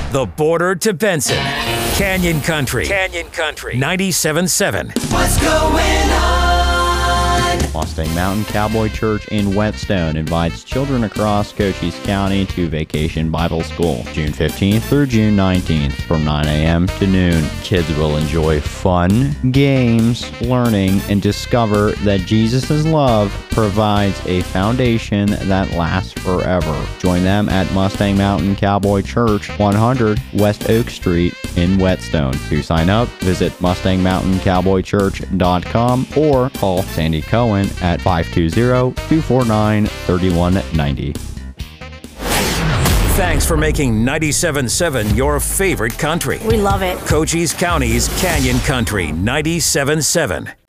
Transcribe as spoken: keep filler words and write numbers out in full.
The border to Benson. Canyon Country. Canyon Country. ninety-seven point seven. What's going on? Mustang Mountain Cowboy Church in Whetstone invites children across Cochise County to Vacation Bible School, June fifteenth through June nineteenth from nine a.m. to noon. Kids will enjoy fun, games, learning, and discover that Jesus' love provides a foundation that lasts forever. Join them at Mustang Mountain Cowboy Church, one hundred West Oak Street in Whetstone. To sign up, visit mustang mountain cowboy church dot com or call Sandy Cohen at five two zero, two four nine, three one nine zero. Thanks for making ninety-seven point seven your favorite country. We love it. Cochise County's Canyon Country ninety-seven point seven.